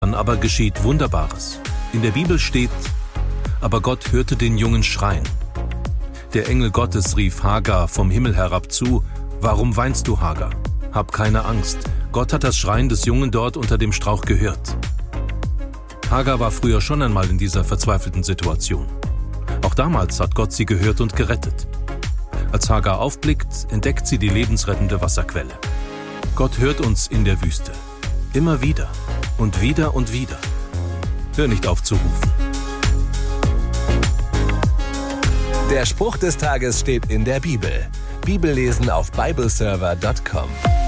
Dann aber geschieht Wunderbares. In der Bibel steht: Aber Gott hörte den Jungen schreien. Der Engel Gottes rief Hagar vom Himmel herab zu: Warum weinst du, Hagar? Hab keine Angst. Gott hat das Schreien des Jungen dort unter dem Strauch gehört. Hagar war früher schon einmal in dieser verzweifelten Situation. Auch damals hat Gott sie gehört und gerettet. Als Hagar aufblickt, entdeckt sie die lebensrettende Wasserquelle. Gott hört uns in der Wüste. Immer wieder und wieder und wieder. Hör nicht auf zu rufen. Der Spruch des Tages steht in der Bibel. Bibellesen auf bibleserver.com.